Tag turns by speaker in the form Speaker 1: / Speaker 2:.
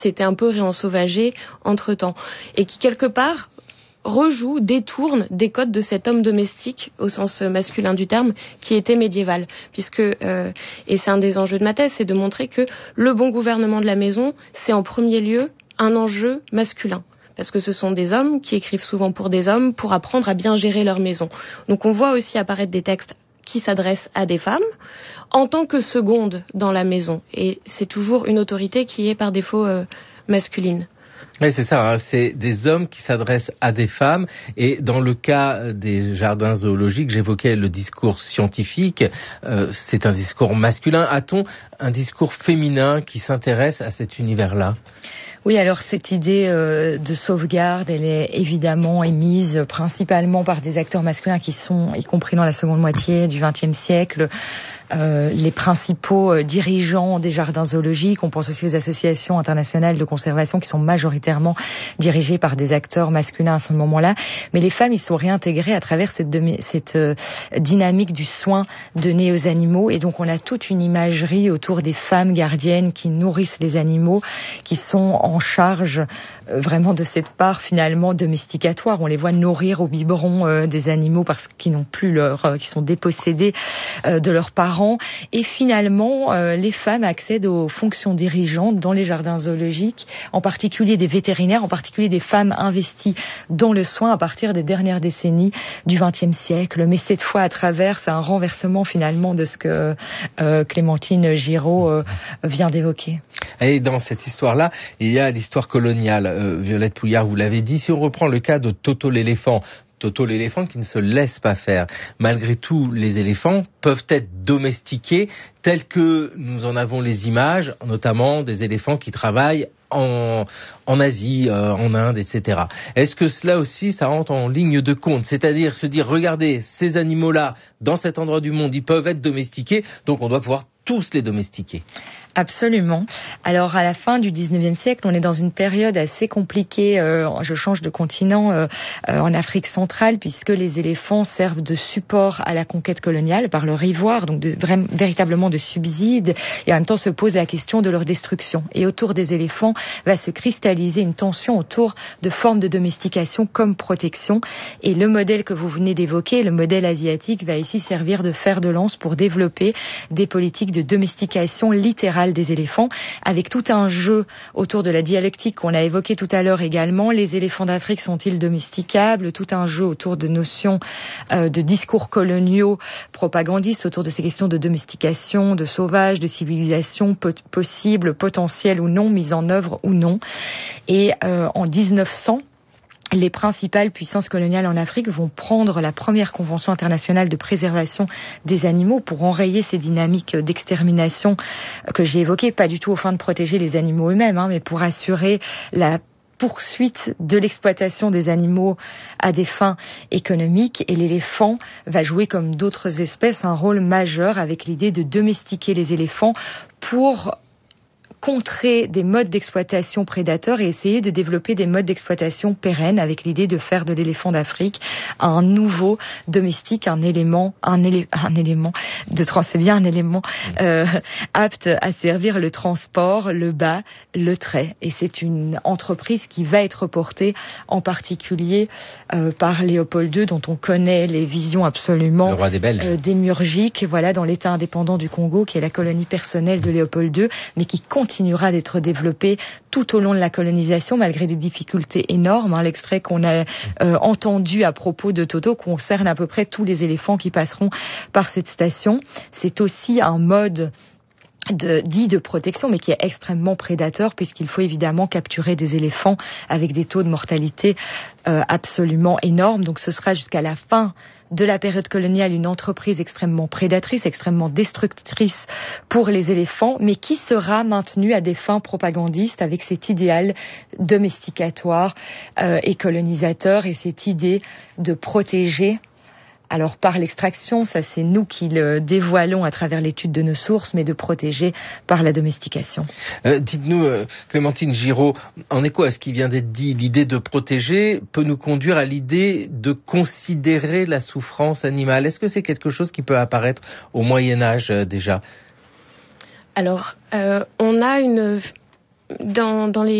Speaker 1: s'était un peu réensauvagé entre-temps et qui, quelque part, détourne des codes de cet homme domestique, au sens masculin du terme, qui était médiéval. Puisque, et c'est un des enjeux de ma thèse, c'est de montrer que le bon gouvernement de la maison, c'est en premier lieu un enjeu masculin. Parce que ce sont des hommes qui écrivent souvent pour des hommes pour apprendre à bien gérer leur maison. Donc on voit aussi apparaître des textes qui s'adressent à des femmes en tant que seconde dans la maison. Et c'est toujours une autorité qui est par défaut masculine.
Speaker 2: Oui, c'est ça, hein, c'est des hommes qui s'adressent à des femmes. Et dans le cas des jardins zoologiques, j'évoquais le discours scientifique, c'est un discours masculin. A-t-on un discours féminin qui s'intéresse à cet univers-là ?
Speaker 3: Oui, alors cette idée de sauvegarde, elle est évidemment émise principalement par des acteurs masculins qui sont, y compris dans la seconde moitié du XXe siècle, les principaux dirigeants des jardins zoologiques. On pense aussi aux associations internationales de conservation qui sont majoritairement dirigées par des acteurs masculins à ce moment-là. Mais les femmes, ils sont réintégrées à travers cette dynamique du soin donné aux animaux. Et donc, on a toute une imagerie autour des femmes gardiennes qui nourrissent les animaux, qui sont en charge vraiment de cette part finalement domesticatoire. On les voit nourrir au biberon des animaux parce qu'ils n'ont plus qui sont dépossédés de leurs parents. Et finalement, les femmes accèdent aux fonctions dirigeantes dans les jardins zoologiques, en particulier des vétérinaires, en particulier des femmes investies dans le soin à partir des dernières décennies du XXe siècle. Mais cette fois, c'est un renversement finalement de ce que Clémentine Giraud vient d'évoquer.
Speaker 2: Et dans cette histoire-là, il y a l'histoire coloniale. Violette Pouliard, vous l'avez dit, si on reprend le cas de Toto l'éléphant qui ne se laisse pas faire. Malgré tout, les éléphants peuvent être domestiqués tels que nous en avons les images, notamment des éléphants qui travaillent en Asie, en Inde, etc. Est-ce que cela aussi, ça rentre en ligne de compte ? C'est-à-dire se dire, regardez, ces animaux-là, dans cet endroit du monde, ils peuvent être domestiqués, donc on doit pouvoir tous les domestiquer.
Speaker 3: Absolument. Alors, à la fin du 19e siècle, on est dans une période assez compliquée. Je change de continent en Afrique centrale, puisque les éléphants servent de support à la conquête coloniale par leur ivoire, donc véritablement de subside, et en même temps se pose la question de leur destruction. Et autour des éléphants va se cristalliser une tension autour de formes de domestication comme protection. Et le modèle que vous venez d'évoquer, le modèle asiatique, va ici servir de fer de lance pour développer des politiques de domestication littérale des éléphants, avec tout un jeu autour de la dialectique qu'on a évoqué tout à l'heure également. Les éléphants d'Afrique sont-ils domesticables ? Tout un jeu autour de notions de discours coloniaux propagandistes autour de ces questions de domestication, de sauvage, de civilisation possible, potentielle ou non, mise en œuvre ou non. Et en 1900, les principales puissances coloniales en Afrique vont prendre la première convention internationale de préservation des animaux pour enrayer ces dynamiques d'extermination que j'ai évoquées, pas du tout aux fins de protéger les animaux eux-mêmes, mais pour assurer la poursuite de l'exploitation des animaux à des fins économiques. Et l'éléphant va jouer, comme d'autres espèces, un rôle majeur avec l'idée de domestiquer les éléphants pour contrer des modes d'exploitation prédateurs et essayer de développer des modes d'exploitation pérennes avec l'idée de faire de l'éléphant d'Afrique un nouveau domestique, un élément apte à servir le transport, le bas, le trait. Et c'est une entreprise qui va être portée en particulier par Léopold II, dont on connaît les visions absolument
Speaker 2: le roi des Belges,
Speaker 3: démiurgiques, voilà, dans l'État indépendant du Congo, qui est la colonie personnelle de Léopold II, mais qui continuera d'être développé tout au long de la colonisation, malgré des difficultés énormes. L'extrait qu'on a entendu à propos de Toto concerne à peu près tous les éléphants qui passeront par cette station. C'est aussi un mode dit de protection, mais qui est extrêmement prédateur, puisqu'il faut évidemment capturer des éléphants avec des taux de mortalité absolument énormes. Donc ce sera jusqu'à la fin de la période coloniale une entreprise extrêmement prédatrice, extrêmement destructrice pour les éléphants, mais qui sera maintenue à des fins propagandistes avec cet idéal domesticatoire et colonisateur, et cette idée de protéger. Alors par l'extraction, ça c'est nous qui le dévoilons à travers l'étude de nos sources, mais de protéger par la domestication.
Speaker 2: Dites-nous, Clémentine Giraud, en écho à ce qui vient d'être dit, l'idée de protéger peut nous conduire à l'idée de considérer la souffrance animale. Est-ce que c'est quelque chose qui peut apparaître au Moyen-Âge déjà ?
Speaker 1: Alors, on a dans les